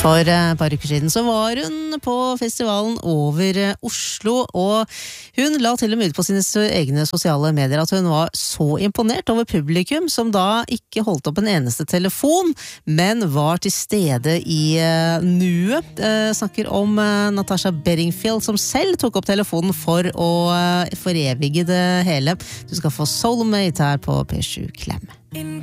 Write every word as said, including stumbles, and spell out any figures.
For et par uker siden så var hun på festivalen over Oslo, og hun la til og med ut på sine egne sosiale medier at hun var så imponert over publikum, som da ikke holdt opp en eneste telefon, men var til stede i uh, nuet. Uh, snakker om uh, Natasha Bedingfield, som selv tok opp telefonen for å uh, forevige det hele. Du skal få Soulmate her på P sju Klem.